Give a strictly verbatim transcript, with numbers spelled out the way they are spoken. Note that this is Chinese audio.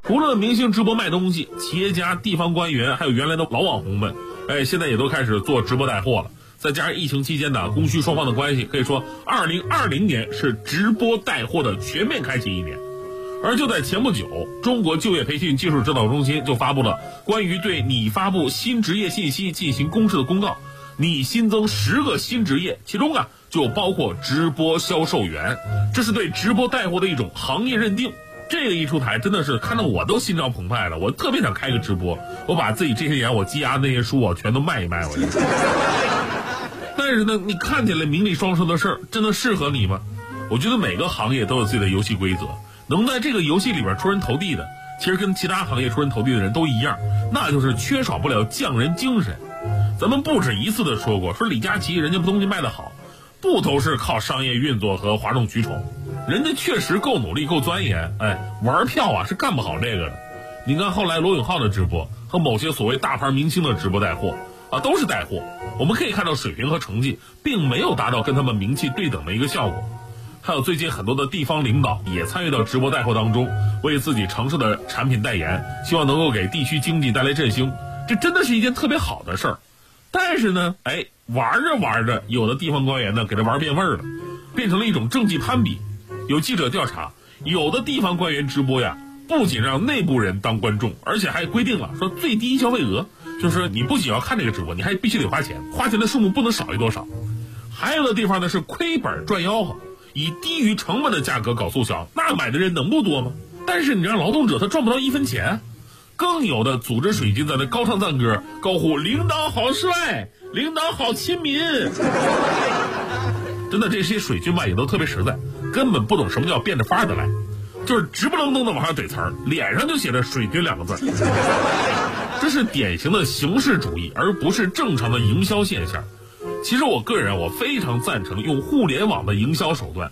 除了明星直播卖东西，企业家、地方官员还有原来的老网红们，哎，现在也都开始做直播带货了。再加上疫情期间的供需双方的关系，可以说二零二零年是直播带货的全面开启一年。而就在前不久，中国就业培训技术指导中心就发布了关于对拟发布新职业信息进行公示的公告，拟新增十个新职业，其中啊就包括直播销售员，这是对直播带货的一种行业认定。这个一出台，真的是看得我都心潮澎湃了，我特别想开个直播，我把自己这些年我积压的那些书啊全都卖一卖，我但是呢，你看起来名利双收的事儿，真的适合你吗？我觉得每个行业都有自己的游戏规则，能在这个游戏里边出人头地的，其实跟其他行业出人头地的人都一样，那就是缺少不了匠人精神。咱们不止一次的说过，说李佳琦人家东西卖得好，不都是靠商业运作和哗众取宠，人家确实够努力够钻研，哎，玩票啊是干不好这个的。你看后来罗永浩的直播和某些所谓大牌明星的直播带货啊，都是带货，我们可以看到水平和成绩并没有达到跟他们名气对等的一个效果。还有最近很多的地方领导也参与到直播带货当中，为自己城市的产品代言，希望能够给地区经济带来振兴，这真的是一件特别好的事儿。但是呢，哎，玩着玩着，有的地方官员呢给他玩变味儿了，变成了一种政绩攀比。有记者调查，有的地方官员直播呀，不仅让内部人当观众，而且还规定了说最低消费额，就是你不仅要看这个直播，你还必须得花钱，花钱的数目不能少于多少。还有的地方呢是亏本赚吆喝，以低于成本的价格搞促销，那买的人能不多吗？但是你让劳动者他赚不到一分钱。更有的组织水军在那高唱赞歌，高呼领导好帅，领导好亲民。真的，这些水军吧也都特别实在，根本不懂什么叫变着法的来，就是直不愣登的往上怼词儿，脸上就写着水军两个字。这是典型的形式主义，而不是正常的营销现象。其实我个人我非常赞成用互联网的营销手段